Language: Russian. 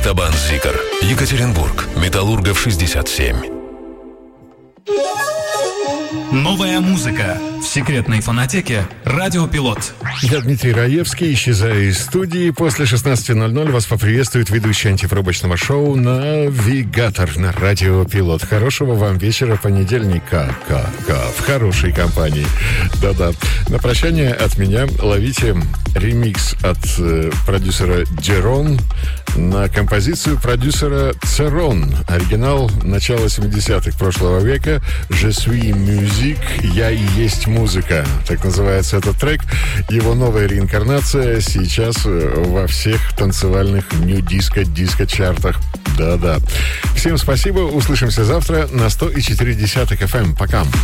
Автобан Зикр, Екатеринбург, Металлургов 67. Новая музыка в секретной фонотеке «Радио Пилот». Я Дмитрий Раевский, исчезаю из студии. После 16:00 вас поприветствует ведущий антипробочного шоу «Навигатор» на «Радио Пилот». Хорошего вам вечера понедельника. В хорошей компании. Да-да. На прощание от меня ловите ремикс от продюсера Джерон на композицию продюсера Церон. Оригинал начала 70-х прошлого века. «Je suis musique», «Я и есть музыка». Так называется этот трек. Его новая реинкарнация сейчас во всех танцевальных нью-диско-чартах. Да-да. Всем спасибо. Услышимся завтра на 100,4 FM. Пока.